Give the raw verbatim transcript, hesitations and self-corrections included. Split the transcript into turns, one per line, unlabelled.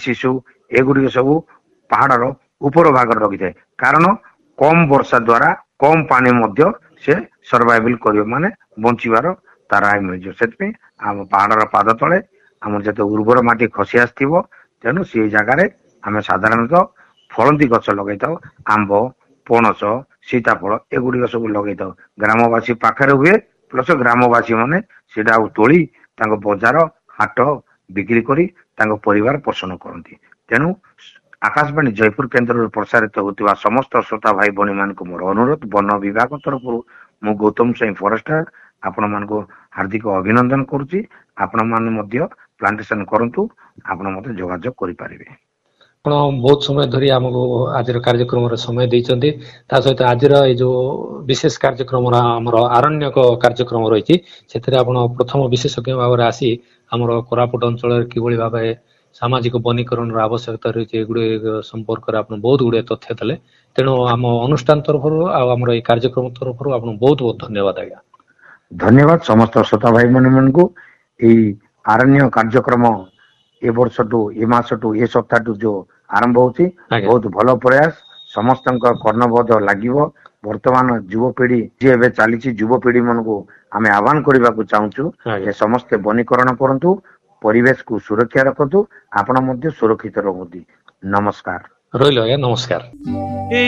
ଶିଶୁ ଏଗୁଡିକ ସବୁ ପାହାଡର ଉପର ଭାଗରେ ରଖିଥାଏ କାରଣ କମ ବର୍ଷା ଦ୍ଵାରା କମ ପାଣି ମଧ୍ୟ ସେ ସର୍ଭାଇଭଲ କରିବ ମାନେ ବଞ୍ଚିବାର ତାର ଆୟ ମିଳିଯିବ। ସେଥିପାଇଁ ଆମ ପାହାଡର ପାଦ ତଳେ ଆମର ଯେତେ ଉର୍ବର ମାଟି ଖସି ଆସିଥିବ ତେଣୁ ସେଇ ଜାଗାରେ ଆମେ ସାଧାରଣତଃ ଫଳନ୍ତି ଗଛ ଲଗେଇଥାଉ ଆମ୍ବ ପଣସ ସୀତାଫଳ ଏଗୁଡିକ ସବୁ ଲଗେଇଥାଉ ଗ୍ରାମବାସୀ ପାଖରେ ହୁଏ ପ୍ଲସ ଗ୍ରାମବାସୀ ମାନେ ସେଇଟା ଆଉ ତୋଳି ତାଙ୍କ ବଜାର ହାଟ ବିକ୍ରି କରି ତାଙ୍କ ପରିବାର ପୋଷଣ କରନ୍ତି। ତେଣୁ ଆକାଶବାଣୀ ଜୟପୁର କେନ୍ଦ୍ରରୁ ପ୍ରସାରିତ ହେଉଥିବା ସମସ୍ତ ଶ୍ରୋତା ଭାଇ ଭଉଣୀ ମାନଙ୍କୁ ମୋର ଅନୁରୋଧ ବନ ବିଭାଗ ତରଫରୁ ମୁଁ ଗୌତମ ସ୍ୱାଇଁ ଫରେଷ୍ଟର ଆପଣ ମାନଙ୍କୁ ହାର୍ଦ୍ଦିକ ଅଭିନନ୍ଦନ କରୁଛି। ଆପଣ ମାନେ ମଧ୍ୟ ପ୍ଲାଣ୍ଟେସନ କରନ୍ତୁ ଆପଣ ମତେ ଯୋଗାଯୋଗ କରିପାରିବେ।
ଆପଣ ବହୁତ ସମୟ ଧରି ଆମକୁ ଆଜିର କାର୍ଯ୍ୟକ୍ରମରେ ସମୟ ଦେଇଛନ୍ତି ତା ସହିତ ଆଜିର ଏଇ ଯୋଉ ବିଶେଷ କାର୍ଯ୍ୟକ୍ରମ ଆମର ଆରଣ୍ୟକ କାର୍ଯ୍ୟକ୍ରମ ରହିଛି ସେଥିରେ ଆପଣ ପ୍ରଥମ ବିଶେଷଜ୍ଞ ଭାବରେ ଆସି ଆମର କୋରାପୁଟ ଅଞ୍ଚଳରେ କିଭଳି ଭାବେ ସାମାଜିକ ବନୀକରଣର ଆବଶ୍ୟକତା ରହିଛି ଏଗୁଡିକ ସମ୍ପର୍କରେ ଆପଣ ବହୁତ ଗୁଡିଏ ତଥ୍ୟ ଦେଲେ। ତେଣୁ ଆମ ଅନୁଷ୍ଠାନ ତରଫରୁ ଆଉ ଆମର ଏଇ କାର୍ଯ୍ୟକ୍ରମ ତରଫରୁ ଆପଣଙ୍କୁ ବହୁତ ବହୁତ ଧନ୍ୟବାଦ ଆଜ୍ଞା।
ଧନ୍ୟବାଦ ସମସ୍ତ ଶ୍ରୋତା ଭାଇ ମାନଙ୍କୁ ଏଇ ଆରଣ୍ୟ କାର୍ଯ୍ୟକ୍ରମ ଏ ବର୍ଷଠୁ ଏ ମାସଠୁ ଏ ସପ୍ତାହଠୁ ଯୋଉ ଆରମ୍ଭ ହଉଛି ବହୁତ ଭଲ ପ୍ରୟାସ ସମସ୍ତଙ୍କ କର୍ଣ୍ଣବୋଧ ଲାଗିବ। ବର୍ତ୍ତମାନ ଯୁବପିଢି ଯିଏ ଏବେ ଚାଲିଛି ଯୁବପିଢି ମାନଙ୍କୁ ଆମେ ଆହ୍ୱାନ କରିବାକୁ ଚାହୁଁଛୁ ଯେ ସମସ୍ତେ ବନୀକରଣ କରନ୍ତୁ ପରିବେଶକୁ ସୁରକ୍ଷା ରଖନ୍ତୁ ଆପଣ ମଧ୍ୟ ସୁରକ୍ଷିତ ରୁହନ୍ତି। ନମସ୍କାର
ରହିଲ ଆଜ୍ଞା ନମସ୍କାର।